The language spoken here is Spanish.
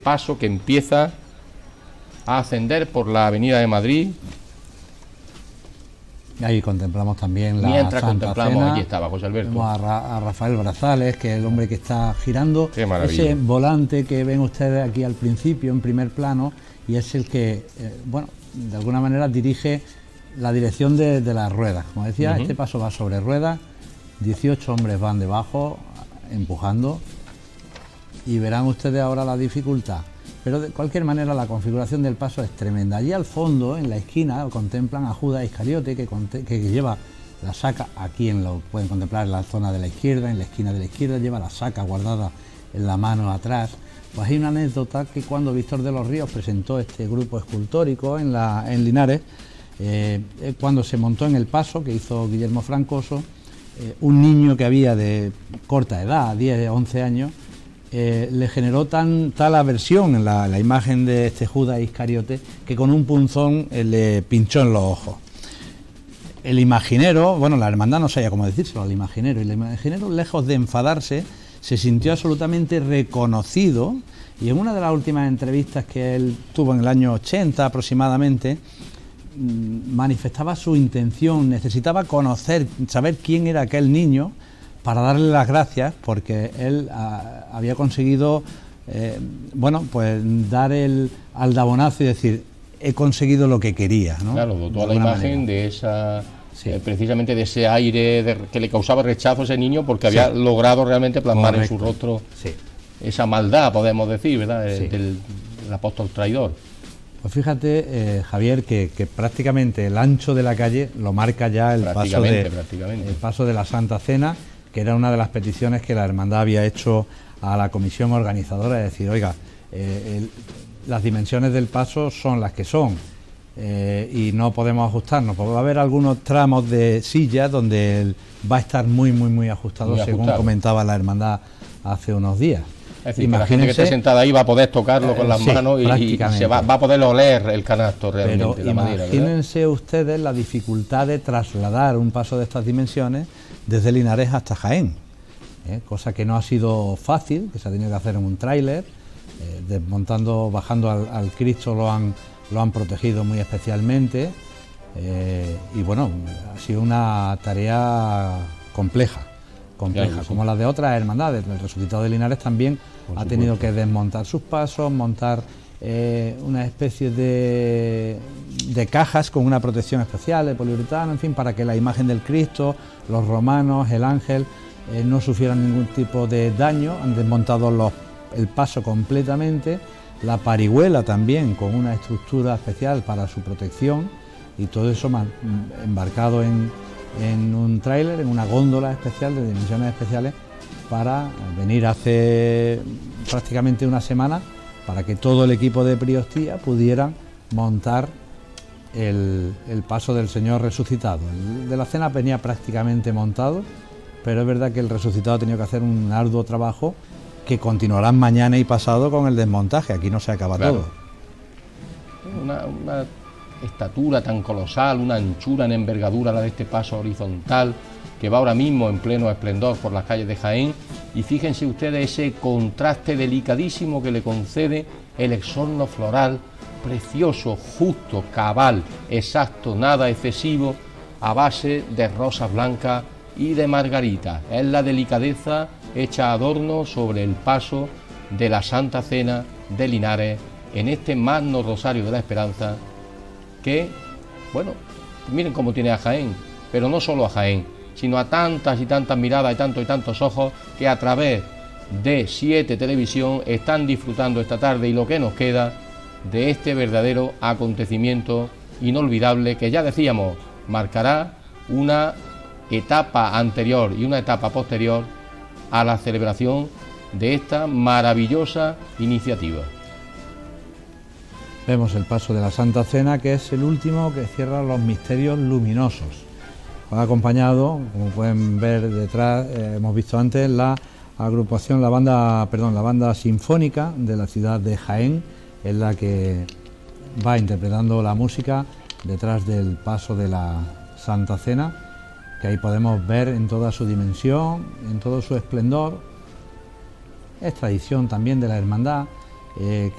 paso que empieza a ascender por la avenida de Madrid. Ahí contemplamos también la Mientras Santa contemplamos, Cena. aquí estaba José Alberto. Vemos a Rafael Brazales, que es el hombre que está girando Qué maravilla. ese volante que ven ustedes aquí al principio, en primer plano, y es el que, bueno, de alguna manera dirige la dirección de las ruedas. Como decía, este paso va sobre ruedas, 18 hombres van debajo, empujando, y verán ustedes ahora la dificultad. Pero de cualquier manera la configuración del paso es tremenda. Allí al fondo, en la esquina, contemplan a Judas Iscariote, que lleva la saca, aquí lo pueden contemplar en la zona de la izquierda, en la esquina de la izquierda, lleva la saca guardada en la mano atrás. Pues hay una anécdota que cuando Víctor de los Ríos presentó este grupo escultórico en Linares, cuando se montó en el paso que hizo Guillermo Francoso, un niño que había de corta edad, 10, 11 años, le generó tal aversión en la imagen de este Judas Iscariote que con un punzón le pinchó en los ojos. El imaginero, bueno, la hermandad no sabía cómo decírselo al imaginero, y el imaginero, lejos de enfadarse, se sintió absolutamente reconocido, y en una de las últimas entrevistas que él tuvo en el año 80 aproximadamente, manifestaba su intención, necesitaba conocer, saber quién era aquel niño, para darle las gracias, porque él había conseguido, bueno, pues dar el aldabonazo y decir, he conseguido lo que quería, ¿no? Claro, dotó a la imagen de esa, precisamente de ese aire que le causaba rechazo a ese niño, porque había logrado realmente plasmar en su rostro esa maldad, podemos decir, ¿verdad?, del apóstol traidor. Pues fíjate, Javier, que prácticamente el ancho de la calle lo marca ya el paso de la Santa Cena, que era una de las peticiones que la hermandad había hecho a la comisión organizadora, es decir, oiga, las dimensiones del paso son las que son, y no podemos ajustarnos, porque va a haber algunos tramos de sillas donde va a estar muy ajustado, según comentaba la hermandad hace unos días. Es decir, que la gente que esté sentada ahí va a poder tocarlo con las manos y se va a poder oler el canasto realmente. Pero imagínense ustedes la dificultad de trasladar un paso de estas dimensiones desde Linares hasta Jaén, cosa que no ha sido fácil, que se ha tenido que hacer en un tráiler, desmontando, bajando al Cristo lo han protegido muy especialmente, y bueno, ha sido una tarea compleja, como las de otras hermandades. El Resucitado de Linares también ha tenido que desmontar sus pasos, montar una especie de cajas con una protección especial de poliuretano, en fin, para que la imagen del Cristo, los romanos, el ángel, no sufrieran ningún tipo de daño. Han desmontado el paso completamente, la parihuela también con una estructura especial para su protección, y todo eso embarcado en un tráiler, en una góndola especial de dimensiones especiales, para venir hace prácticamente una semana, para que todo el equipo de Priostía pudiera montar el paso del Señor resucitado. El de la Cena venía prácticamente montado, pero es verdad que el resucitado ha tenido que hacer un arduo trabajo que continuarán mañana y pasado con el desmontaje. Aquí no se acaba todo. Una estatura tan colosal, una anchura en envergadura la de este paso horizontal, que va ahora mismo en pleno esplendor por las calles de Jaén, y fíjense ustedes ese contraste delicadísimo que le concede el exorno floral, precioso, justo, cabal, exacto, nada excesivo, a base de rosas blancas y de margaritas. Es la delicadeza hecha adorno sobre el paso de la Santa Cena de Linares en este magno Rosario de la Esperanza, que, bueno, miren cómo tiene a Jaén, pero no solo a Jaén, sino a tantas y tantas miradas y tantos ojos que a través de 7 Televisión están disfrutando esta tarde y lo que nos queda de este verdadero acontecimiento inolvidable que, ya decíamos, marcará una etapa anterior y una etapa posterior a la celebración de esta maravillosa iniciativa. Vemos el paso de la Santa Cena, que es el último que cierra los misterios luminosos. Va acompañado, como pueden ver detrás, hemos visto antes, la banda sinfónica de la ciudad de Jaén, es la que va interpretando la música detrás del paso de la Santa Cena, que ahí podemos ver en toda su dimensión, en todo su esplendor. Es tradición también de la hermandad